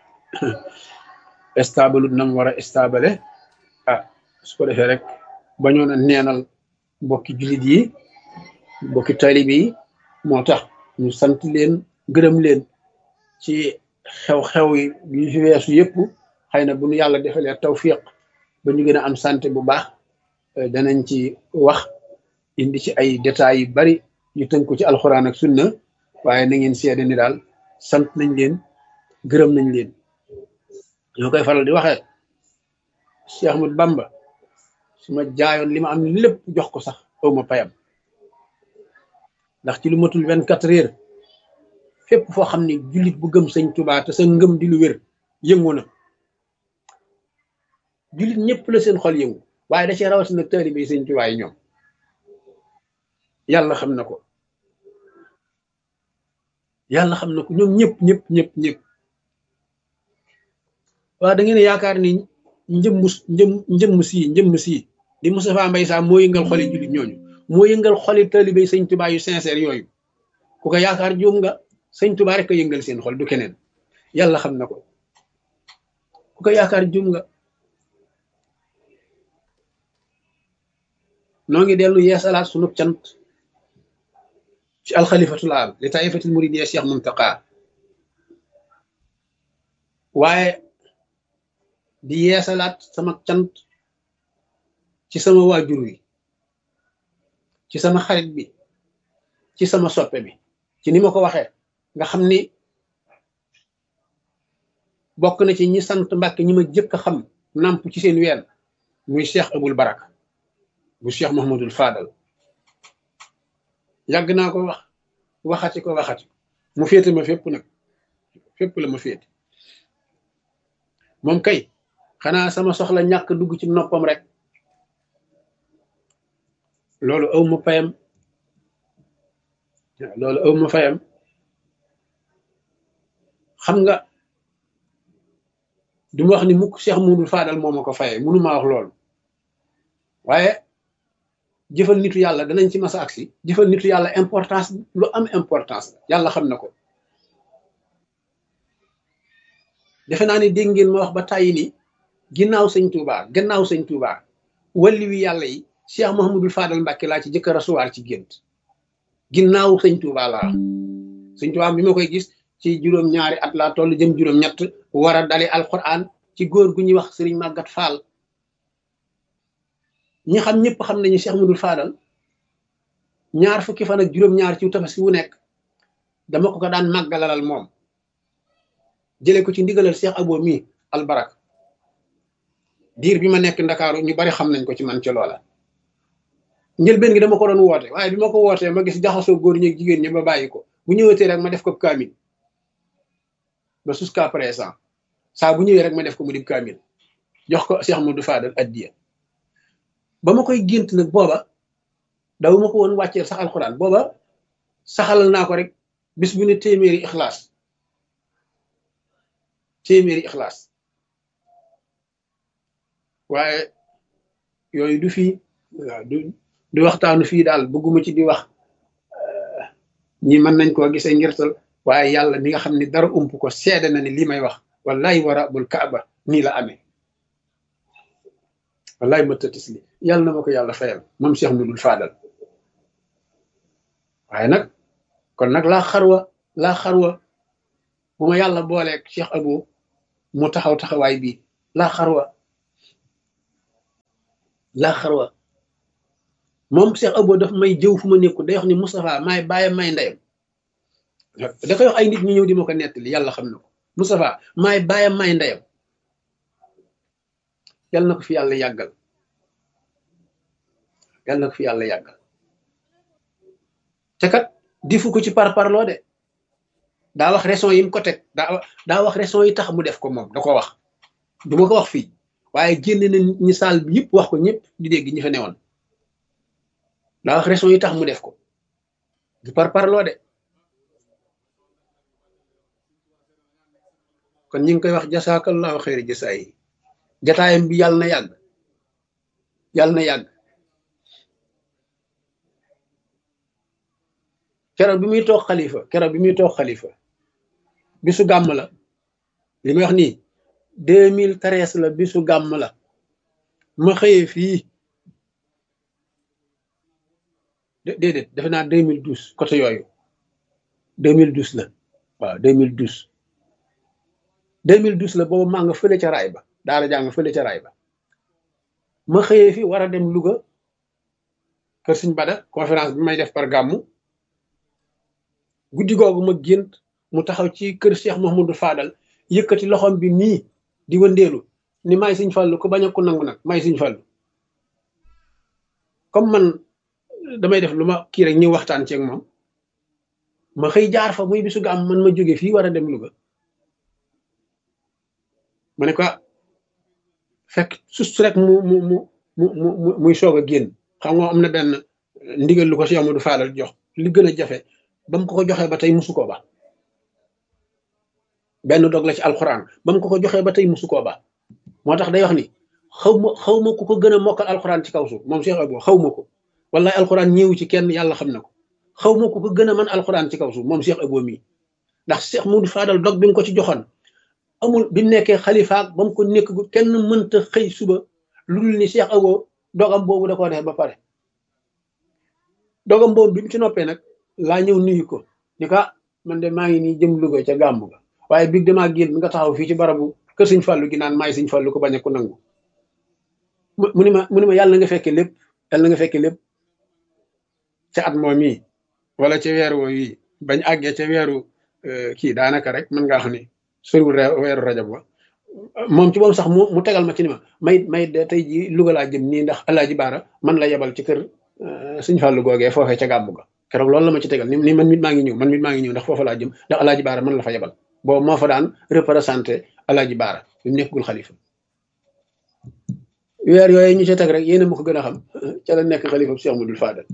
stable nam war a stable su ko defee rek bañoon a neenal mbokki jullit yi mbokki taalibe yi moo tax ñu sant leen gërëm leen ci xew-xew yi fi weesu yëpp xëy na bu ñu yàlla defalee tawfiq ba ñu gën a am santé bu baax danañ ci wax indi ci ay détails yu bari yu tënk ko ci alxuraan ak sunna waaye na ngeen seede ni daal sant nañ leen gërëm nañ leen ñoo koy faral di waxee Cheikh Ahmadou Bamba su ma jaayoon li ma am lépp jox ko sax aw ma payam ndax ci lu matul 24 heures fépp foo xam ne jullit bu gëm sëñ Tuubaa te sa ngëm di lu wér yëngu na jullit ñëpp la seen xol yëngu waaye da cee rawatina nag taalibe yi sëñ Tuubaa yi ñoom yàlla xam na ko ñoom ñëpp waaw da ngeen yaakaar ni njëmm sii di Moustapha Mbaye Sam moo yëngal xoli jullit ñooñu moo yëngal xoli taalibe yi sëñ Tuubaa yu sincère yooyu ku ko yaakaar juum nga sëñ Tuubaa rek a yëngal seen xol du keneen yàlla xam na ko ku ko yaakaar juum nga noo ngi dellu yeesalaat sunu cant ci alxalifatul aam li taifatil muridiyya Cheikh Muntaqa waaye di yeesalaat sama cant ci sama waajur wi ci sama xarit bi ci sama soppe bi ci ni ma ko waxee nga xam ni bokk na ci ñi sant Mbàkke ñi ma jëkk a xam namp ci seen ween muy Cheikh Abul Baraka bu Cheikh Mouhamadul Fadal yàgg naa ko waxati mu féete ma fépp nag fépp la ma féete moom kay xanaa sama soxla ñàkk dugg ci noppam rek loolu aw ma fayam xam nga du ma wax ni mukk Cheikh Mouhamadul Fadal moo ma ko fayee mënu maa wax loolu waaye jëfal nitu yàlla danañ ci masa agsi jëfal nitu yàlla importance lu am importance yàlla xam na ko defe naa ni dégg ngeen ma wax ba tàyyi ni gannaaw sëñ Touba walli wi yàlla yi Cheikh Mouhamadul Fadal Mbàkke laa ci jëkk a rasuwaar ci gént ginnaaw sëñ Touba laa sëñ Touba bi ma koy gis ci juróom-ñaari at laa toll jëm juróom-ñett war a dali alquran ci góor gu ñuy wax sëriñ Màggat Faal ñi xam ñëpp xam nañu Cheikh Mouhamadul Fadal ñaar fukki fan ak juróom-ñaar ci tabaski wu nekk dama ko daan màggalalal moom jëlee ko ci ndigalal Cheikh Abo mi albarak diir bi ma nekk Ndakaaru ñu bari xam nañ ko ci man ca loola njëlbeen gi dama ko doon woote waaye bi ma ko wootee ma gis jaxasoo góor ñi ak jigéen ñi ba bàyyi ko bu ñëwatee rek ma def ko kaamil ba jusqu'à présent saa bu ñëwee rek ma def ko mu di kaamil jox ko Cheikh Mouhamadou Fadal addiya ba ma koy gént nag booba daw ma ko woon wàcceel sax alxuraan booba saxalal naa ko rek bis bu ne téeméeri ixlaas waaye yooyu du fii waaw du waxtaanu fii daal bëgguma ci di wax ñi mën nañ koo gisee ngirtal waaye yàlla mi nga xam ne dara ump ko seede na ni li may wax wallahi wa rabbul kaaba nii la amee wallahi ma tëtis li yàlla na ma ko yàlla fayal moom Cheikh Mouhamadul Fadal waaye nag kon nag laa xarwa bu ma yàlla booleeg Cheikh Abo mu taxaw taxawaay bii laa xarwa laa xarwa moom Cheikh Abo daf may jëw fu ma nekkul day wax ni Moustapha maay bàyyam may ndeyam da koy wax ay nit ñu ñëw di ma ko nettali yàlla xam na ko Moustapha maay bàyyam may ndeyam yàlla na ko fi yàlla yàggal yàlla na ko fi yàlla yàggal te kat difu ko ci parparloo de daa wax raison yi mu ko teg daa wax raison yi tax mu def ko moom da ko wax du ma ko wax fii waaye génne na ñi saal bi yëpp wax ko ñëpp di dégg ñi fa newoon daa wax raison yi tax mu def ko du parparloo de kon ñi ngi koy wax jasaakallahu xeeri jasaay yi jataayam bi yàlla na yàgg yàlla na yàgg keroog bi muy toog xalifa bisu gàmm la li may wax nii 2013 la bisu gàmm la ma xëyee fii déedéet defe naa 2012 côté yooyu 2012 la waaw 2012 la boobu maa nga fële ca raay ba daara jaa nga fële ca raay ba ma xëyee fii war a dem Louga kër Sëñ Bada conférence bi may def par gàmmu guddi googu ma gént mu taxaw ci kër Cheikh Mouhamadou Fadal yëkkati loxom bi nii di wëndeelu ni may Sëñ Fallu ko bañ a ko nangu nag may Sëñ Fallu comme man damay def lu ma kii rek ñëw waxtaan ci ak moom ma xëy jaar fa muy bisu gàmm man ma jóge fii war a dem Louga ma ne ko fekk sus rek muy soog a génn xam nga am na benn ndigal lu ko Cheikh Amadou Fadal jox li gën a jafe ba mu ko joxee ba tey musu koo ba benn dog la ci alxuraan ba mu ko joxee ba tey musu koo ba moo tax day wax ni xaw ma ku ko gën a mokkal alxuraan ci kaw suuf moom Cheikh Abo xaw ma ko wallahi alxuraan ñëwu ci kenn yàlla xam na ko xaw ma ku ko gën a mën alxuraan ci kaw suuf moom Cheikh Abo mii ndax Cheikh Amadou Fadal dog bi mu ko ci joxoon amul bi mu nekkee xalifaak ba mu ko nekk kenn mënta xëy suba lu dul ni Cheikh Abo dogam boobu da koo def ba pare dogam boobu bi mu ci noppee nag laa ñëw nuyu ko ni ko man de maa ngi nii jëm Louga ca gàmmu ga waaye biig damaa génn nga taxaw fii ci barabu kër Sëñ Fallu gi naan maay Sëñ Fallu ko bañ a ko nangu mu ni ma yàlla nga fekke lépp yàlla nga fekke lépp ca at moom yi wala ca weer woo yi bañ àggee ca weeru kii daanaka rek mën ngaa xam ne soriwul weeru rajab wa moom ci moom sax mu tegal ma ci ni ma may de tey ji Louga laa jëm nii ndax Alaaji Baara man la yebal ci kër Sëñ Fallu googee foofee ca gàmmu ga keroog loolu la ma ci tegal ni man mit maa ngi ñëw ndax foofa laa jëm ndax Alaaji Baara man la fa yebal boobu moo fa daan représenté Alaaji Baara bi mu nekkul xalifa weer yooyu ñu ca teg rek yéena ma ko gën a xam ca la nekk xalifa Cheikh Amadou Fadal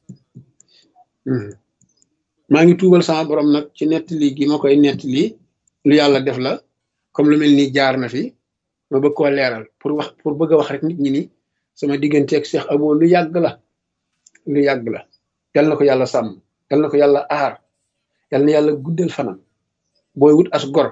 maa ngi tuubal sama borom nag ci nettali gi ma koy nettali lu yàlla def la comme lu mel ni jaar na fi ma bëgg koo leeral pour bëgg a wax rek nit ñi ni sama digganteeg Cheikh Abo lu yàgg la yal na ko yàlla sàmm yal na ko yàlla aar yal na yàlla guddal fanam booy wut as gor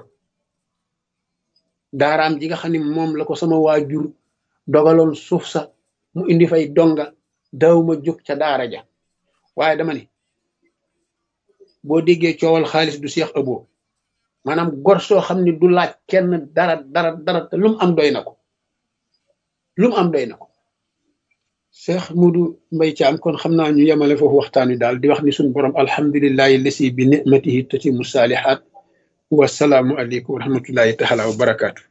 daaraam ji nga xam ne moom la ko sama waajur dogaloon suuf sa mu indi fay donga daaw ma jóg ca daara ja waaye dama ni boo déggee coowal xaalis du Cheikh Abo maanaam gor soo xam ne du laaj kenn dara te lu mu am doy na ko Cheikh Modou Mbaye Thiam kon xam naa ñu yemale foofu waxtaan wi daal di wax ni suñu borom alhamdulillahi lasi bi nicmatihi tatimu saalihaat wasalaamu aleykum wa rahmatullahi taala wa barakaatu